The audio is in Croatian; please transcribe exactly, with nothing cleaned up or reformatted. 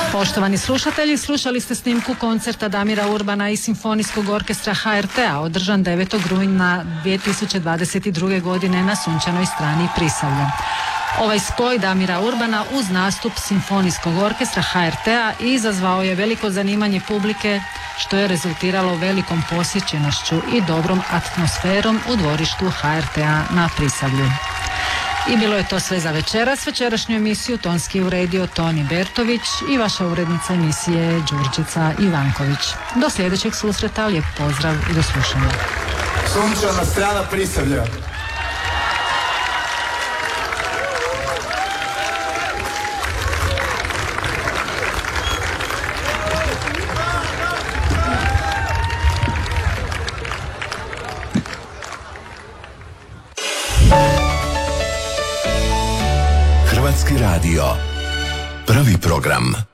Poštovani slušatelji, slušali ste snimku koncerta Damira Urbana i Simfonijskog orkestra ha er te-a održan devetog rujna dvije tisuće dvadeset druge. godine na sunčanoj strani Prisavlja. Ovaj spoj Damira Urbana uz nastup Simfonijskog orkestra ha er te-a izazvao je veliko zanimanje publike, što je rezultiralo velikom posjećenošću i dobrom atmosferom u dvorištu ha er te-a na Prisavlju. I bilo je to sve za večeras. Večerašnju emisiju tonski uredio Toni Bertović i vaša urednica emisije Đurđica Ivanković. Do sljedećeg susreta, lijep pozdrav i do slušanja. Sunčana strana Prisavlja. Hrvatski radio. Prvi program.